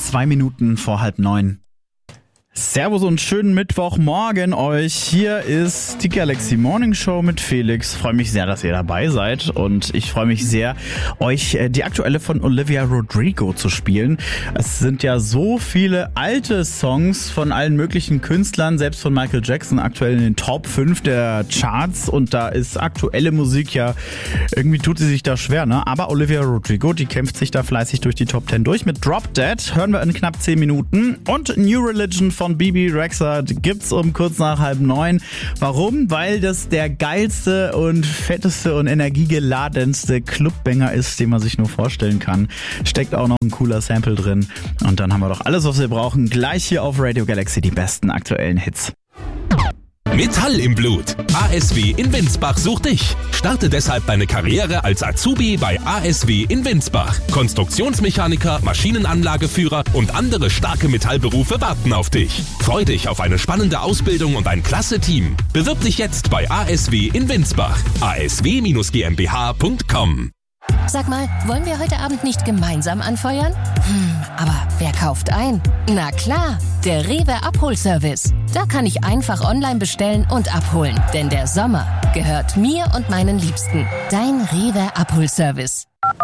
2 Minuten vor 8:30. Servus und schönen Mittwochmorgen euch. Hier ist die Galaxy Morning Show mit Felix. Freue mich sehr, dass ihr dabei seid und ich freue mich sehr, euch die aktuelle von Olivia Rodrigo zu spielen. Es sind ja so viele alte Songs von allen möglichen Künstlern, selbst von Michael Jackson aktuell in den Top 5 der Charts und da ist aktuelle Musik ja, irgendwie tut sie sich da schwer, ne? Aber Olivia Rodrigo, die kämpft sich da fleißig durch die Top 10 durch mit Drop Dead, hören wir in knapp 10 Minuten und New Religion von Bibi Rexha gibt's um kurz nach 8:30. Warum? Weil das der geilste und fetteste und energiegeladenste Clubbanger ist, den man sich nur vorstellen kann. Steckt auch noch ein cooler Sample drin. Und dann haben wir doch alles, was wir brauchen. Gleich hier auf Radio Galaxy die besten aktuellen Hits. Metall im Blut. ASW in Winsbach sucht dich. Starte deshalb deine Karriere als Azubi bei ASW in Winsbach. Konstruktionsmechaniker, Maschinenanlageführer und andere starke Metallberufe warten auf dich. Freu dich auf eine spannende Ausbildung und ein klasse Team. Bewirb dich jetzt bei ASW in Winsbach. asw-gmbh.com. Sag mal, wollen wir heute Abend nicht gemeinsam anfeuern? Aber wer kauft ein? Na klar, der Rewe Abholservice. Da kann ich einfach online bestellen und abholen. Denn der Sommer gehört mir und meinen Liebsten. Dein Rewe Abholservice.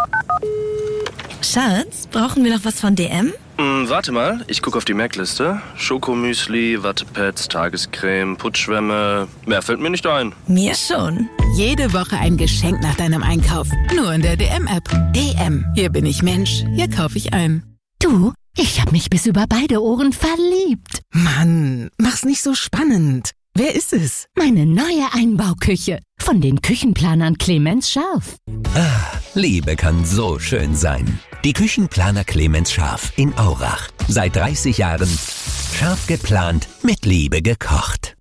Schatz, brauchen wir noch was von DM? Warte mal, ich gucke auf die Merkliste. Schokomüsli, Wattepads, Tagescreme, Putzschwämme. Mehr fällt mir nicht ein. Mir schon. Jede Woche ein Geschenk nach deinem Einkauf. Nur in der DM-App. DM. Hier bin ich Mensch. Hier kaufe ich ein. Du, ich habe mich bis über beide Ohren verliebt. Mann, mach's nicht so spannend. Wer ist es? Meine neue Einbauküche. Von den Küchenplanern Clemens Scharf. Liebe kann so schön sein. Die Küchenplaner Clemens Scharf in Aurach. Seit 30 Jahren scharf geplant, mit Liebe gekocht.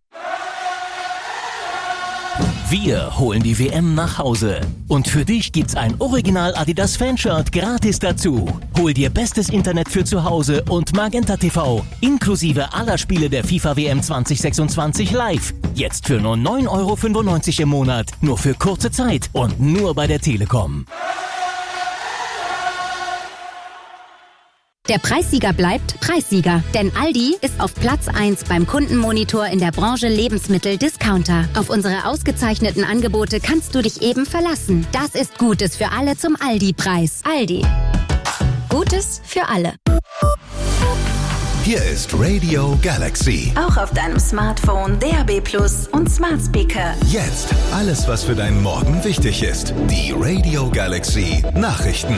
Wir holen die WM nach Hause. Und für dich gibt's ein Original Adidas Fanshirt gratis dazu. Hol dir bestes Internet für zu Hause und Magenta TV. Inklusive aller Spiele der FIFA WM 2026 live. Jetzt für nur 9,95 € im Monat. Nur für kurze Zeit und nur bei der Telekom. Der Preissieger bleibt Preissieger, denn Aldi ist auf Platz 1 beim Kundenmonitor in der Branche Lebensmittel-Discounter. Auf unsere ausgezeichneten Angebote kannst du dich eben verlassen. Das ist Gutes für alle zum Aldi-Preis. Aldi. Gutes für alle. Hier ist Radio Galaxy. Auch auf deinem Smartphone, DAB+ und Smart Speaker. Jetzt alles, was für deinen Morgen wichtig ist. Die Radio Galaxy Nachrichten.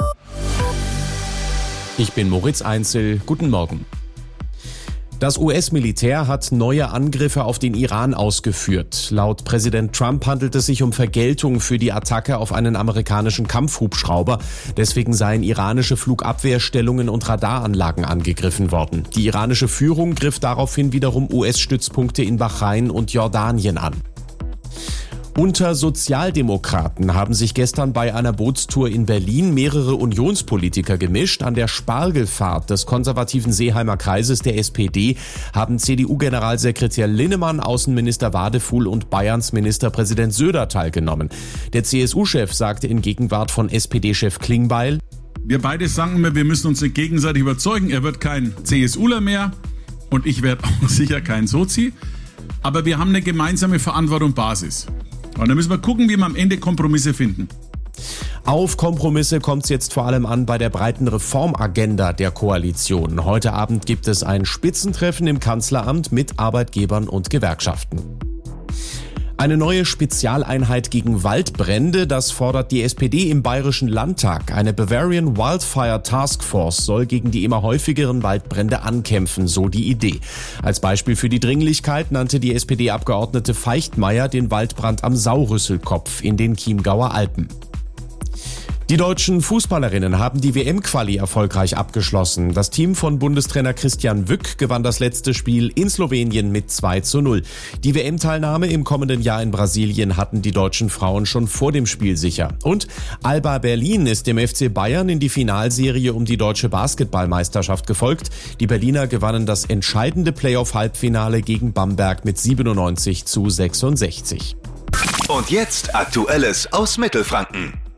Ich bin Moritz Einzel. Guten Morgen. Das US-Militär hat neue Angriffe auf den Iran ausgeführt. Laut Präsident Trump handelt es sich um Vergeltung für die Attacke auf einen amerikanischen Kampfhubschrauber. Deswegen seien iranische Flugabwehrstellungen und Radaranlagen angegriffen worden. Die iranische Führung griff daraufhin wiederum US-Stützpunkte in Bahrain und Jordanien an. Unter Sozialdemokraten haben sich gestern bei einer Bootstour in Berlin mehrere Unionspolitiker gemischt. An der Spargelfahrt des konservativen Seeheimer Kreises der SPD haben CDU-Generalsekretär Linnemann, Außenminister Wadefuhl und Bayerns Ministerpräsident Söder teilgenommen. Der CSU-Chef sagte in Gegenwart von SPD-Chef Klingbeil: Wir beide sagen immer, wir müssen uns gegenseitig überzeugen. Er wird kein CSUler mehr und ich werde auch sicher kein Sozi. Aber wir haben eine gemeinsame Verantwortung Basis. Und da müssen wir gucken, wie wir am Ende Kompromisse finden. Auf Kompromisse kommt es jetzt vor allem an bei der breiten Reformagenda der Koalition. Heute Abend gibt es ein Spitzentreffen im Kanzleramt mit Arbeitgebern und Gewerkschaften. Eine neue Spezialeinheit gegen Waldbrände, das fordert die SPD im Bayerischen Landtag. Eine Bavarian Wildfire Task Force soll gegen die immer häufigeren Waldbrände ankämpfen, so die Idee. Als Beispiel für die Dringlichkeit nannte die SPD-Abgeordnete Feichtmeier den Waldbrand am Saurüsselkopf in den Chiemgauer Alpen. Die deutschen Fußballerinnen haben die WM-Quali erfolgreich abgeschlossen. Das Team von Bundestrainer Christian Wück gewann das letzte Spiel in Slowenien mit 2:0. Die WM-Teilnahme im kommenden Jahr in Brasilien hatten die deutschen Frauen schon vor dem Spiel sicher. Und Alba Berlin ist dem FC Bayern in die Finalserie um die deutsche Basketballmeisterschaft gefolgt. Die Berliner gewannen das entscheidende Playoff-Halbfinale gegen Bamberg mit 97:66. Und jetzt Aktuelles aus Mittelfranken.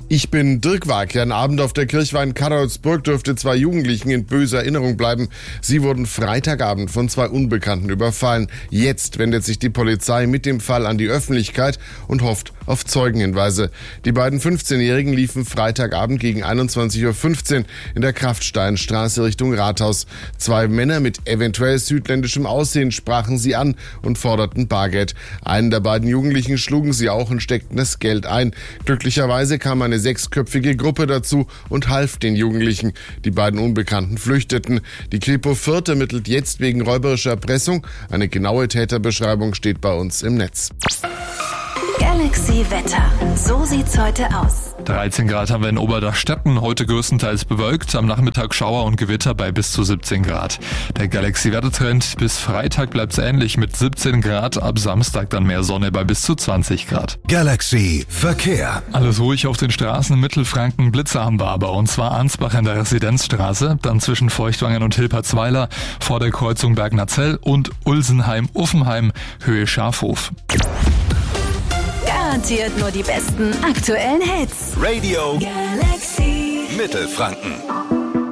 Ich bin Dirk Wag. Ein Abend auf der Kirchweih in Karolsburg dürfte 2 Jugendlichen in böser Erinnerung bleiben. Sie wurden Freitagabend von 2 Unbekannten überfallen. Jetzt wendet sich die Polizei mit dem Fall an die Öffentlichkeit und hofft auf Zeugenhinweise. Die beiden 15-Jährigen liefen Freitagabend gegen 21.15 Uhr in der Kraftsteinstraße Richtung Rathaus. 2 Männer mit eventuell südländischem Aussehen sprachen sie an und forderten Bargeld. Einen der beiden Jugendlichen schlugen sie auch und steckten das Geld ein. Glücklicherweise kam eine 6-köpfige Gruppe dazu und half den Jugendlichen. Die beiden Unbekannten flüchteten. Die Kripo Fürth ermittelt jetzt wegen räuberischer Erpressung. Eine genaue Täterbeschreibung steht bei uns im Netz. Galaxy Wetter. So sieht's heute aus. 13 Grad haben wir in Oberdachstetten, heute größtenteils bewölkt, am Nachmittag Schauer und Gewitter bei bis zu 17 Grad. Der Galaxy-Wettertrend bis Freitag bleibt's ähnlich mit 17 Grad, ab Samstag dann mehr Sonne bei bis zu 20 Grad. Galaxy Verkehr. Alles ruhig auf den Straßen in Mittelfranken, Blitzer haben wir aber, und zwar Ansbach in der Residenzstraße, dann zwischen Feuchtwangen und Hilpertsweiler, vor der Kreuzung Bergnazell und Ulsenheim-Uffenheim, Höhe Schafhof. Garantiert nur die besten aktuellen Hits. Radio Galaxy Mittelfranken.